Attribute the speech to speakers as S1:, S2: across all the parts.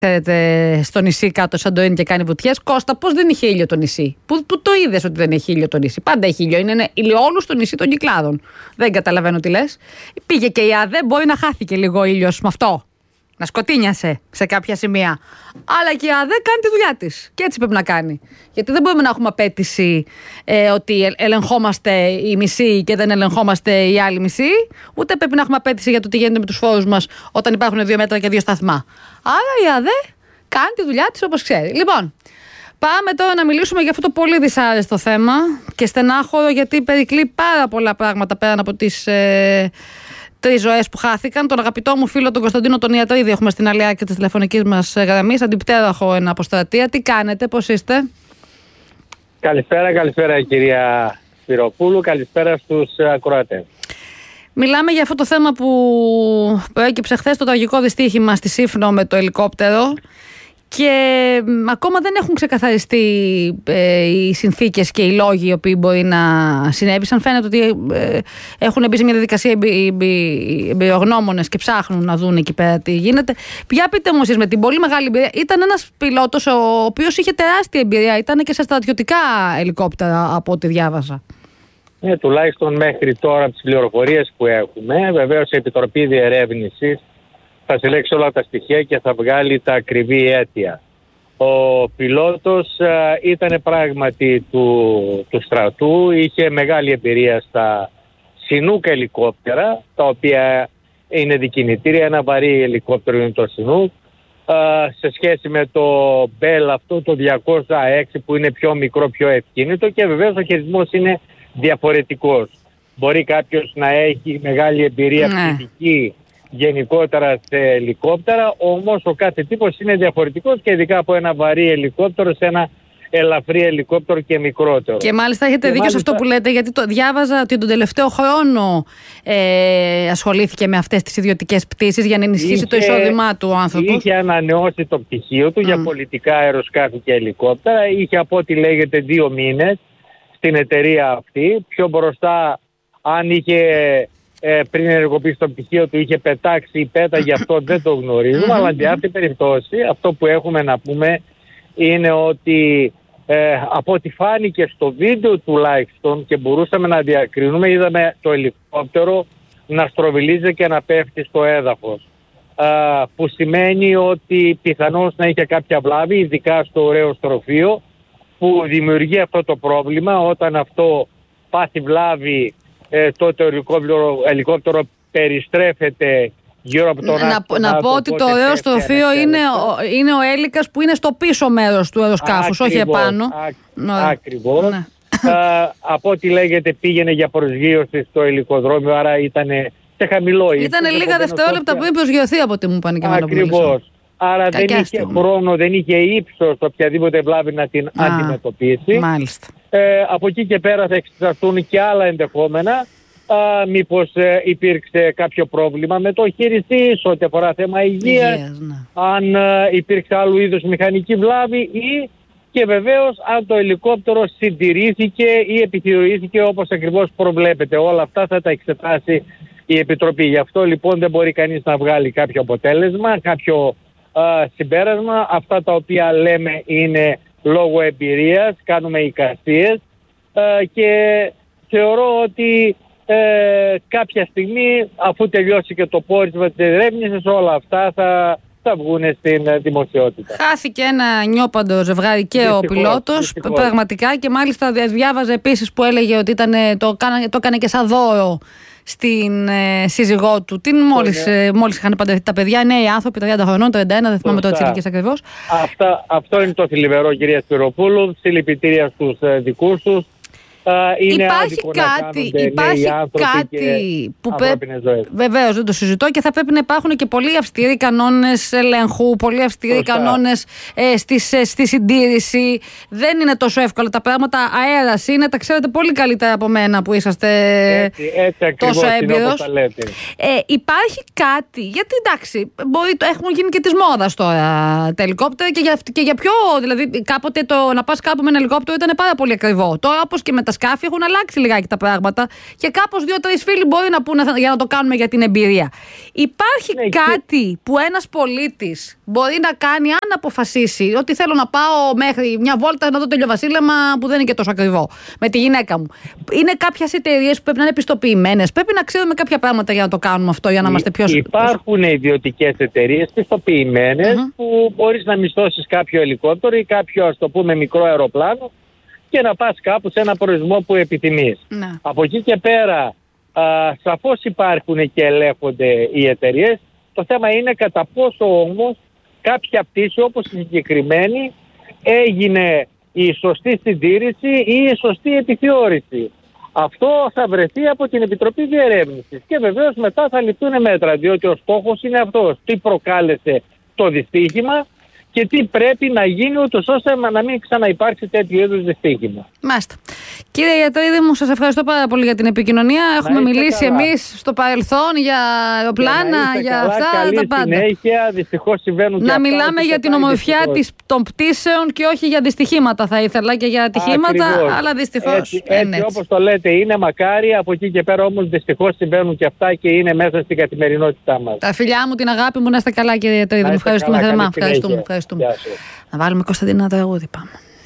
S1: ξέρετε, στο νησί κάτω Σαντορίνη και κάνει βουτιές. Κώστα, πώς δεν είχε ήλιο το νησί? Πού το είδες ότι δεν έχει ήλιο το νησί? Πάντα έχει ήλιο. Είναι ηλιόλου στο νησί των Κυκλάδων. Δεν καταλαβαίνω τι λες. Πήγε και η ΑΔΕ, μπορεί να χάθηκε λίγο ήλιος με αυτό. Να σκοτίνιασε σε κάποια σημεία. Αλλά και η ΑΔΕ κάνει τη δουλειά της. Και έτσι πρέπει να κάνει. Γιατί δεν μπορούμε να έχουμε απέτηση ότι ελεγχόμαστε οι μισοί και δεν ελεγχόμαστε οι άλλοι μισοί. Ούτε πρέπει να έχουμε απέτηση για το τι γίνεται με τους φόρους μας όταν υπάρχουν 2 μέτρα και 2 σταθμά. Άρα η ΑΔΕ κάνει τη δουλειά της όπως ξέρει. Λοιπόν, πάμε τώρα να μιλήσουμε για αυτό το πολύ δυσάρεστο θέμα και στενάχωρο, γιατί περικλεί πάρα πολλά πράγματα πέραν από τις 3 ζωές που χάθηκαν. Τον αγαπητό μου φίλο τον Κωνσταντίνο τον Ιατρίδη έχουμε στην άλλη άκρη της τηλεφωνικής μας γραμμής. Αντιπτέραχο εν αποστρατεία. Τι κάνετε, πώς είστε?
S2: Καλησπέρα κυρία Σπυροπούλου, καλησπέρα στους ακροατές.
S1: Μιλάμε για αυτό το θέμα που προέκυψε χθες, το τραγικό δυστύχημα στη Σύφνο με το ελικόπτερο. Και ακόμα δεν έχουν ξεκαθαριστεί οι συνθήκες και οι λόγοι οι οποίοι μπορεί να συνέβησαν. Φαίνεται ότι έχουν μπει σε μια διαδικασία εμπειρογνώμονες και ψάχνουν να δουν εκεί πέρα τι γίνεται. Για πείτε μου εσείς, με την πολύ μεγάλη εμπειρία, ήταν ένας πιλότος ο οποίος είχε τεράστια εμπειρία, ήταν και σε στρατιωτικά ελικόπτερα από ό,τι διάβασα.
S2: Τουλάχιστον μέχρι τώρα από τις πληροφορίες που έχουμε, βεβαίως η Επιτροπή Διερεύνησης θα συλλέξει όλα τα στοιχεία και θα βγάλει τα ακριβή αίτια. Ο πιλότος ήταν πράγματι του στρατού, είχε μεγάλη εμπειρία στα Chinook ελικόπτερα, τα οποία είναι δικινητήρια, ένα βαρύ ελικόπτερο είναι το Chinook, σε σχέση με το Bell αυτό το 206 που είναι πιο μικρό, πιο ευκίνητο, και βεβαίως ο χειρισμός είναι διαφορετικός. Μπορεί κάποιος να έχει μεγάλη εμπειρία πτυτική γενικότερα σε ελικόπτερα, όμως ο κάθε τύπος είναι διαφορετικός και ειδικά από ένα βαρύ ελικόπτερο σε ένα ελαφρύ ελικόπτερο και μικρότερο. Και μάλιστα έχετε δίκιο σε αυτό που λέτε, γιατί διάβαζα ότι τον τελευταίο χρόνο ασχολήθηκε με αυτές τις ιδιωτικές πτήσεις για να ενισχύσει το εισόδημά του ο άνθρωπος. Είχε ανανεώσει το πτυχίο του για πολιτικά αεροσκάφη και ελικόπτερα. Είχε, από ό,τι λέγεται, 2 μήνες στην εταιρεία αυτή. Πιο μπροστά, αν είχε πριν ενεργοποιήσει το πτυχίο του, είχε πετάξει ή πέταγε, αυτό δεν το γνωρίζουμε. Αλλά σε αυτή την περίπτωση αυτό που έχουμε να πούμε είναι ότι από ό,τι φάνηκε στο βίντεο τουλάχιστον και μπορούσαμε να διακρίνουμε, είδαμε το ελικόπτερο να στροβιλίζει και να πέφτει στο έδαφος, που σημαίνει ότι πιθανώς να είχε κάποια βλάβη, ειδικά στο ωραίο στροφείο, που δημιουργεί αυτό το πρόβλημα. Όταν αυτό πάθει βλάβη, τότε ο ελικόπτερο περιστρέφεται γύρω από τον άξονα. Να πω ότι το ωραίο στροφείο είναι ο έλικας που είναι στο πίσω μέρος του αεροσκάφους, όχι επάνω. Ακριβώς. Ναι. Από ό,τι λέγεται, πήγαινε για προσγείωση στο ελικοδρόμιο, άρα ήταν σε χαμηλό ύψος. Ήταν λίγα δευτερόλεπτα πριν προσγειωθεί, από ό,τι μου πάνε και εμένα. Ακριβώς. Άρα δεν είχε χρόνο, δεν είχε ύψος οποιαδήποτε βλάβη να την αντιμετωπίσει. Μάλιστα. Από εκεί και πέρα θα εξεταστούν και άλλα ενδεχόμενα. Μήπως υπήρξε κάποιο πρόβλημα με το χειριστή σε ό,τι αφορά θέμα υγείας, ναι. Αν υπήρξε άλλου είδους μηχανική βλάβη, ή και βεβαίως αν το ελικόπτερο συντηρήθηκε ή επιχειρηματοποιήθηκε όπως ακριβώς προβλέπεται. Όλα αυτά θα τα εξετάσει η Επιτροπή. Γι' αυτό λοιπόν δεν μπορεί κανείς να βγάλει κάποιο αποτέλεσμα, κάποιο συμπέρασμα. Αυτά τα οποία λέμε είναι λόγω εμπειρίας, κάνουμε εικασίες και θεωρώ ότι κάποια στιγμή, αφού τελειώσει και το πόρισμα της ερεύνησης, όλα αυτά θα βγουν στην δημοσιότητα. Χάθηκε ένα νιώπαντο ζευγάρι και ο πιλότος, πραγματικά, και μάλιστα διάβαζα επίσης που έλεγε ότι το έκανε και σαν δώρο στην σύζυγό του. Μόλις είχαν παντρευτεί τα παιδιά, νέοι άνθρωποι, 30 χρονών, 31, δεν θυμάμαι τώρα τις ηλικίες ακριβώς. Αυτό είναι το θλιβερό, κυρία Σπυροπούλου. Συλληπιτήρια στους δικούς τους. Υπάρχει κάτι που βεβαίως δεν το συζητώ, και θα πρέπει να υπάρχουν και πολύ αυστηροί κανόνες ελέγχου, πολύ αυστηροί κανόνες στη συντήρηση. Δεν είναι τόσο εύκολα τα πράγματα. Αέρας είναι, τα ξέρετε πολύ καλύτερα από μένα που είσαστε τόσο έμπειρος. Υπάρχει κάτι, γιατί εντάξει, έχουν γίνει και της μόδας τώρα τα ελικόπτερα, και για ποιο, δηλαδή κάποτε το να πας κάπου με ένα ελικόπτερο ήταν πάρα πολύ ακριβό. Τώρα, όπως και με τα
S1: τα σκάφη, έχουν αλλάξει λιγάκι τα πράγματα και κάπως 2-3 φίλοι μπορεί να πούνε για να το κάνουμε για την εμπειρία. Υπάρχει κάτι που ένας πολίτης μπορεί να κάνει αν αποφασίσει ότι θέλω να πάω μέχρι μια βόλτα να δω το ηλιοβασίλεμα που δεν είναι και τόσο ακριβό με τη γυναίκα μου? Είναι κάποιες εταιρείες που πρέπει να είναι πιστοποιημένες? Πρέπει να ξέρουμε κάποια πράγματα για να το κάνουμε αυτό, για να είμαστε πιο...
S2: Υπάρχουν ιδιωτικές εταιρείες πιστοποιημένες που μπορείς να μισθώσεις κάποιο ελικόπτερο ή κάποιο, ας το πούμε, μικρό αεροπλάνο και να πας κάπου σε ένα προορισμό που επιθυμείς. Από εκεί και πέρα σαφώς υπάρχουν και ελέγχονται οι εταιρείες. Το θέμα είναι κατά πόσο όμως κάποια πτήση όπως η συγκεκριμένη έγινε η σωστή συντήρηση ή η σωστή επιθεώρηση. Αυτό θα βρεθεί από την Επιτροπή Διερεύνησης και βεβαίως μετά θα ληφθούν μέτρα, διότι ο στόχος είναι αυτός. Τι προκάλεσε το δυστύχημα και τι πρέπει να γίνει ούτως ώστε να μην ξαναυπάρξει τέτοιου είδους δυστύχημα.
S1: Μάλιστα. Κύριε Ιατρίδη μου, σας ευχαριστώ πάρα πολύ για την επικοινωνία. Έχουμε μιλήσει εμείς στο παρελθόν για αεροπλάνα, για αυτά τα πάντα.
S2: Συνέχεια, δυστυχώς συμβαίνουν
S1: να μιλάμε για την ομορφιά των πτήσεων και όχι για δυστυχήματα θα ήθελα και για ατυχήματα, αλλά δυστυχώς
S2: έτσι όπως το λέτε είναι μακάρι, από εκεί και πέρα όμως δυστυχώς συμβαίνουν και αυτά και είναι μέσα στην καθημερινότητά μας.
S1: Τα φιλιά μου, την αγάπη μου, να είστε καλά κύριε Ιατρίδη μου. Ευχαριστούμε θερμά. Ευχαριστούμε. Να βάλουμε Κωνσταντίνα ένα τραγούδι, πάμε.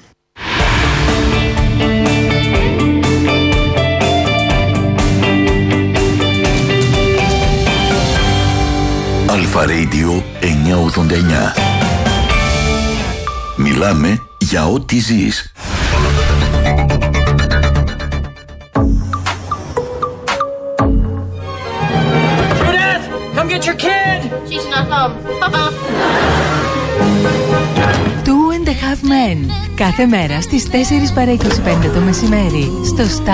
S3: Αλφα Radio 989. Μιλάμε για ό,τι ζεις.
S4: Judith, come get your kid.
S5: She's not home.
S6: Two and a Half Men. Κάθε μέρα στις 4 παρά 25 το μεσημέρι στο Star